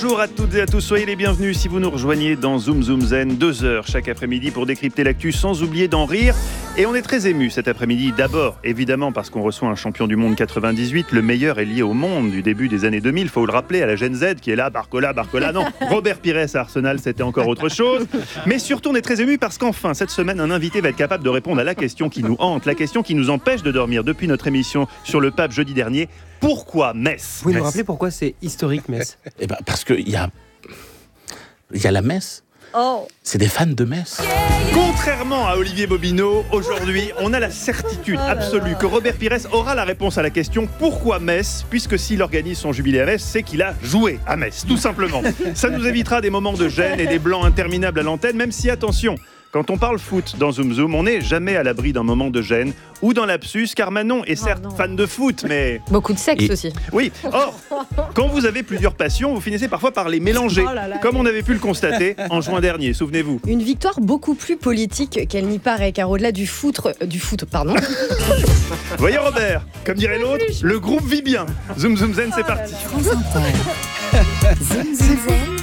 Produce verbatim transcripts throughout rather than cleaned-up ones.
Bonjour à toutes et à tous, soyez les bienvenus si vous nous rejoignez dans Zoom Zoom Zen, deux heures chaque après-midi pour décrypter l'actu sans oublier d'en rire. Et on est très émus cet après-midi, d'abord évidemment parce qu'on reçoit un champion du monde quatre-vingt-dix-huit, le meilleur est lié au monde du début des années deux mille, il faut le rappeler à la Gen Z qui est là, Barcola, Barcola, non, Robert Pires à Arsenal c'était encore autre chose. Mais surtout on est très émus parce qu'enfin cette semaine un invité va être capable de répondre à la question qui nous hante, la question qui nous empêche de dormir depuis notre émission sur le pape jeudi dernier. Pourquoi Metz ? Vous pouvez nous rappeler pourquoi c'est historique Metz ? Eh ben parce qu'il y a, y a la Metz. Oh. C'est des fans de Metz. Contrairement à Olivier Bobineau, aujourd'hui, on a la certitude absolue que Robert Pires aura la réponse à la question « Pourquoi Metz ?» puisque s'il organise son jubilé à Metz, c'est qu'il a joué à Metz, tout simplement. Ça nous évitera des moments de gêne et des blancs interminables à l'antenne, même si, attention, quand on parle foot dans Zoom Zoom, on n'est jamais à l'abri d'un moment de gêne ou d'un lapsus, car Manon est certes oh fan de foot, mais... Beaucoup de sexe Et... aussi. Oui, or, quand vous avez plusieurs passions, vous finissez parfois par les mélanger, oh là là, comme on avait pu le constater en juin dernier, souvenez-vous. Une victoire beaucoup plus politique qu'elle n'y paraît, car au-delà du foot, euh, du foot, pardon. Voyez Robert, comme dirait l'autre, le groupe vit bien. Zoom Zoom Zen, c'est parti. France Inter. Zoom Zoom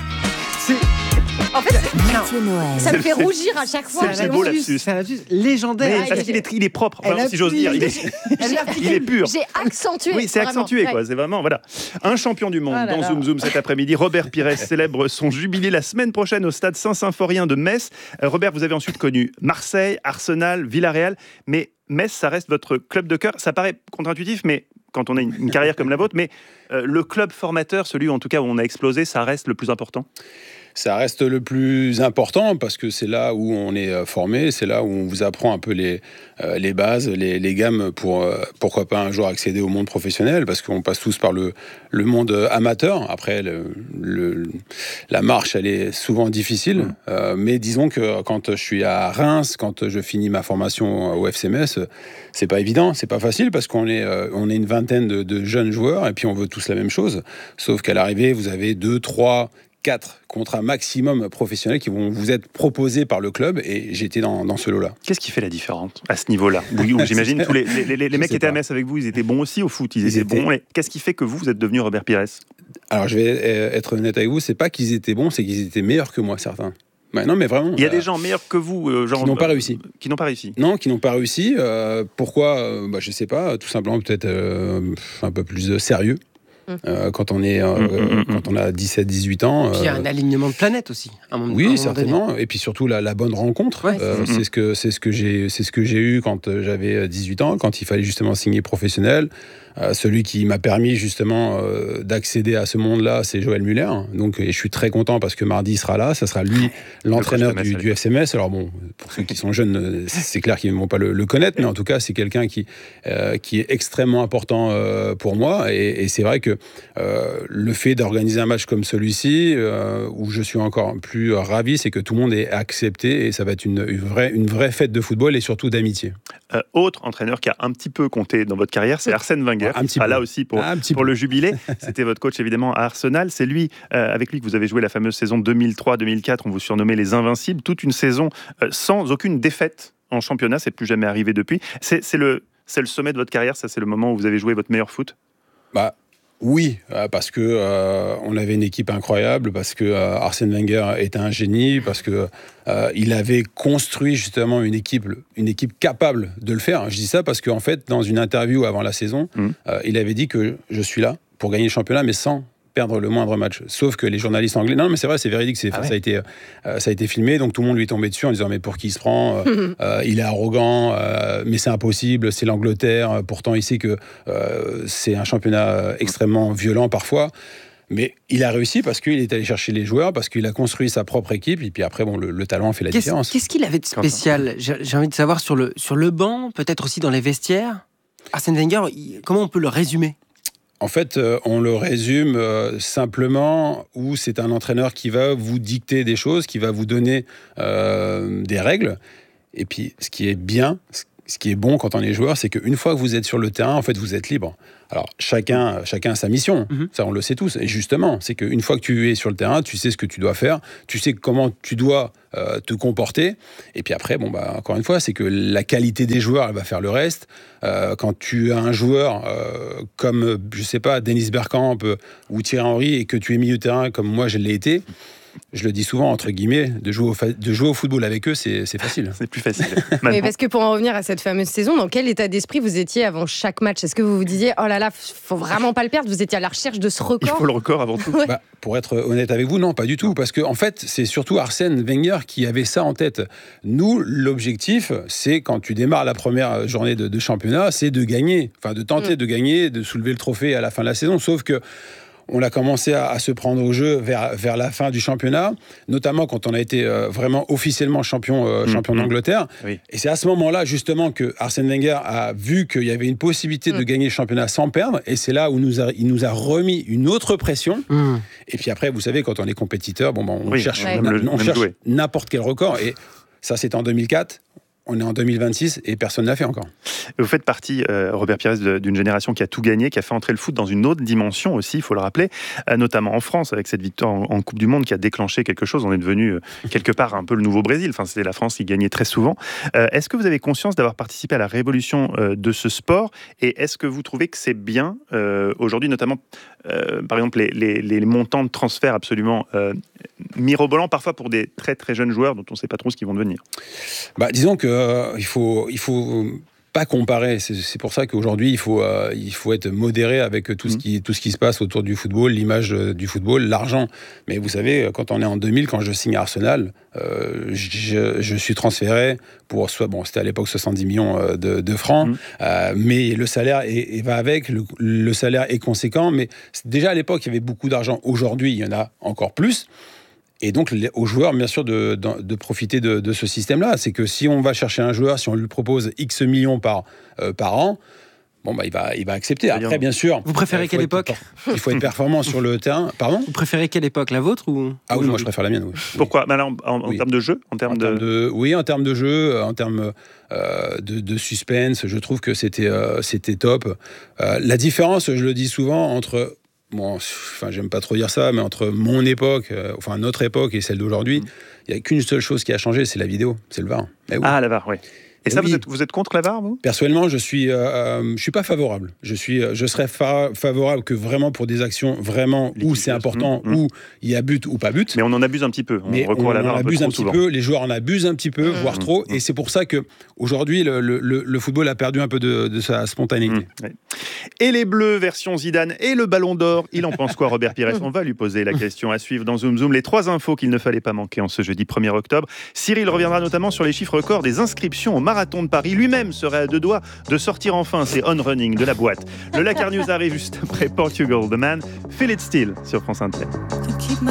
Zen. En fait, Mathieu Noël. ça me fait rougir à chaque fois. C'est le beau lapsus. C'est un lapsus légendaire. Mais parce qu'il est, il est propre, enfin, Elle si j'ose dire, il est, il est pur. J'ai accentué. Oui, c'est vraiment. accentué, quoi. Ouais. C'est vraiment, voilà. Un champion du monde Ah là dans là. Zoom Zoom cet après-midi. Robert Pires célèbre son jubilé la semaine prochaine au stade Saint-Symphorien de Metz. Euh, Robert, vous avez ensuite connu Marseille, Arsenal, Villarreal, mais Metz, ça reste votre club de cœur. Ça paraît contre-intuitif, mais quand on a une, une carrière comme la vôtre, mais euh, le club formateur, celui en tout cas où on a explosé, ça reste le plus important. Ça reste le plus important parce que c'est là où on est formé, c'est là où on vous apprend un peu les, euh, les bases, les, les gammes pour, euh, pourquoi pas un jour accéder au monde professionnel, parce qu'on passe tous par le, le monde amateur. Après, le, le, la marche, elle est souvent difficile, mmh. euh, mais disons que quand je suis à Reims, quand je finis ma formation au F C Metz, c'est pas évident, c'est pas facile parce qu'on est, euh, on est une vingtaine de, de jeunes joueurs et puis on veut tous la même chose, sauf qu'à l'arrivée, vous avez deux, trois... quatre contrats maximum professionnels qui vont vous être proposés par le club et j'étais dans, dans ce lot-là. Qu'est-ce qui fait la différence à ce niveau-là ? Oui, j'imagine tous les, les, les, les mecs qui étaient à Metz avec vous, ils étaient bons aussi au foot, ils, ils étaient, étaient bons. Et qu'est-ce qui fait que vous, vous êtes devenu Robert Pires ? Alors je vais être honnête avec vous, c'est pas qu'ils étaient bons, c'est qu'ils étaient meilleurs que moi, certains. Bah non, mais vraiment. Il y a euh, des gens meilleurs que vous, euh, genre, qui n'ont pas réussi. Euh, qui n'ont pas réussi. Non, qui n'ont pas réussi. Euh, pourquoi euh, bah, je sais pas. Tout simplement, peut-être euh, un peu plus sérieux. Euh, quand on est, euh, mmh, mmh, quand on a dix-sept dix-huit ans. Et puis il y a un alignement de planète aussi. Un moment, oui, un certainement. donné. Et puis surtout la, la bonne rencontre. Ouais, euh, c'est, c'est ce que c'est ce que j'ai c'est ce que j'ai eu quand j'avais dix-huit ans, quand il fallait justement signer professionnel. Euh, celui qui m'a permis justement euh, d'accéder à ce monde-là, c'est Joël Muller. Donc, et je suis très content parce que mardi il sera là. Ça sera lui, l'entraîneur du, du F C Metz. Alors bon, pour ceux qui sont jeunes, c'est clair qu'ils ne vont pas le, le connaître, mais en tout cas, c'est quelqu'un qui euh, qui est extrêmement important euh, pour moi. Et, et c'est vrai que euh, le fait d'organiser un match comme celui-ci, euh, où je suis encore plus ravi, c'est que tout le monde est accepté et ça va être une, une vraie une vraie fête de football et surtout d'amitié. Euh, autre entraîneur qui a un petit peu compté dans votre carrière, c'est Arsène Wenger. Un petit ah, peu. Là aussi pour, pour le jubilé. C'était votre coach évidemment à Arsenal. C'est lui, euh, avec lui que vous avez joué la fameuse saison deux mille trois deux mille quatre. On vous surnommait les Invincibles. Toute une saison euh, sans aucune défaite en championnat. C'est plus jamais arrivé depuis. C'est, c'est, le, c'est le sommet de votre carrière. Ça, c'est le moment où vous avez joué votre meilleur foot. Bah. Oui, parce que euh, on avait une équipe incroyable, parce que euh, Arsène Wenger était un génie, parce que euh, il avait construit justement une équipe, une équipe capable de le faire. Je dis ça parce qu'en fait, dans une interview avant la saison, mmh. euh, il avait dit que je suis là pour gagner le championnat, mais sans perdre le moindre match. Sauf que les journalistes anglais... Non, mais c'est vrai, c'est véridique, c'est, ah ouais. ça, a été, euh, ça a été filmé, donc tout le monde lui est tombé dessus en disant « Mais pour qui il se prend euh, euh, Il est arrogant, euh, mais c'est impossible, c'est l'Angleterre. Pourtant, il sait que euh, c'est un championnat extrêmement violent parfois. » Mais il a réussi parce qu'il est allé chercher les joueurs, parce qu'il a construit sa propre équipe, et puis après, bon, le, le talent fait la qu'est-ce, différence. Qu'est-ce qu'il avait de spécial ? j'ai, j'ai envie de savoir sur le, sur le banc, peut-être aussi dans les vestiaires. Arsène Wenger, il, comment on peut le résumer ? En fait, euh, on le résume euh, simplement où c'est un entraîneur qui va vous dicter des choses, qui va vous donner euh, des règles. Et puis, ce qui est bien, ce qui est bon quand on est joueur, c'est qu'une fois que vous êtes sur le terrain, en fait, vous êtes libre. Alors, chacun, chacun a sa mission, mm-hmm. ça on le sait tous. Et justement, c'est qu'une fois que tu es sur le terrain, tu sais ce que tu dois faire, tu sais comment tu dois euh, te comporter. Et puis après, bon, bah, encore une fois, c'est que la qualité des joueurs, elle va faire le reste. Euh, quand tu as un joueur euh, comme, je sais pas, Dennis Bergkamp euh, ou Thierry Henry, et que tu es milieu de terrain comme moi, je l'ai été, je le dis souvent, entre guillemets, de jouer au, fa- de jouer au football avec eux, c'est, c'est facile. C'est plus facile. Mais parce que pour en revenir à cette fameuse saison, dans quel état d'esprit vous étiez avant chaque match ? Est-ce que vous vous disiez, oh là là, faut vraiment pas le perdre ? Vous étiez à la recherche de ce record ? Il faut le record avant tout. Ouais. Bah, pour être honnête avec vous, non, pas du tout. Parce qu'en en fait, c'est surtout Arsène Wenger qui avait ça en tête. Nous, l'objectif, c'est quand tu démarres la première journée de, de championnat, c'est de gagner. Enfin, de tenter mmh. de gagner, de soulever le trophée à la fin de la saison. Sauf que on a commencé à, à se prendre au jeu vers, vers la fin du championnat, notamment quand on a été euh, vraiment officiellement champion, euh, mmh, champion mmh. d'Angleterre. Oui. Et c'est à ce moment-là, justement, que Arsène Wenger a vu qu'il y avait une possibilité mmh. de gagner le championnat sans perdre. Et c'est là où nous a, il nous a remis une autre pression. Mmh. Et puis après, vous savez, quand on est compétiteur, bon, ben, on oui, cherche, ouais. na- on cherche n'importe quel record. Et ça, c'était en deux mille quatre. On est en deux mille vingt-six et personne ne l'a fait encore. Vous faites partie, euh, Robert Pires, d'une génération qui a tout gagné, qui a fait entrer le foot dans une autre dimension aussi, il faut le rappeler, euh, notamment en France, avec cette victoire en, en Coupe du Monde qui a déclenché quelque chose. On est devenu euh, quelque part un peu le nouveau Brésil. Enfin, c'était la France qui gagnait très souvent. Euh, est-ce que vous avez conscience d'avoir participé à la révolution euh, de ce sport ? Et est-ce que vous trouvez que c'est bien euh, aujourd'hui, notamment, euh, par exemple, les, les, les montants de transfert absolument euh, mirobolants, parfois pour des très très jeunes joueurs dont on ne sait pas trop ce qu'ils vont devenir ? Bah, disons que Euh, il faut, il faut pas comparer. C'est, c'est pour ça qu'aujourd'hui, il faut, euh, il faut être modéré avec tout ce, qui, tout ce qui se passe autour du football, l'image du football, l'argent. Mais vous savez, quand on est en deux mille, quand je signe à Arsenal, euh, je, je suis transféré pour, soit, bon, c'était à l'époque soixante-dix millions de, de francs, mmh. euh, mais le salaire est, est va avec, le, le salaire est conséquent. Mais déjà à l'époque, il y avait beaucoup d'argent. Aujourd'hui, il y en a encore plus. Et donc, aux joueurs, bien sûr, de, de, de profiter de, de ce système-là. C'est que si on va chercher un joueur, si on lui propose X millions par, euh, par an, bon, bah, il va, il va accepter. Après, bien sûr... Vous préférez euh, quelle époque ? Il faut être performant sur le terrain. Pardon ? Vous préférez quelle époque ? La vôtre ou... Ah oui, moi, je préfère la mienne, oui. Pourquoi ? Bah là, en, en, oui. en termes de jeu en termes en de... Termes de... Oui, en termes de jeu, en termes euh, de, de suspense, je trouve que c'était, euh, c'était top. Euh, la différence, je le dis souvent, entre... Bon, enfin, j'aime pas trop dire ça, mais entre mon époque, euh, enfin notre époque et celle d'aujourd'hui, il mmh. n'y a qu'une seule chose qui a changé, c'est la vidéo, c'est le V A R. Eh oui. Ah, la V A R, oui. Et, et ça, oui. vous, êtes, vous êtes contre la V A R, vous ? Personnellement, je suis, euh, je suis pas favorable. Je suis, je serais fa- favorable que vraiment pour des actions vraiment où c'est important, mmh. où il y a but ou pas but. Mais on en abuse un petit peu. On Mais recourt on, à la V A R on un abuse peu un trop petit souvent. peu. Les joueurs en abusent un petit peu, mmh. voire trop. Mmh. Et c'est pour ça que aujourd'hui, le, le, le football a perdu un peu de, de sa spontanéité. Mmh. Ouais. Et les Bleus version Zidane et le Ballon d'Or, il en pense quoi, Robert Pires ? On va lui poser la question à suivre dans Zoom Zoom. Les trois infos qu'il ne fallait pas manquer en ce jeudi premier octobre. Cyril reviendra notamment sur les chiffres records des inscriptions au Marathon de Paris. Lui-même serait à deux doigts de sortir enfin ses on-running de la boîte. Le Lakar News arrive juste après Portugal The Man. Feel It Still sur France Inter.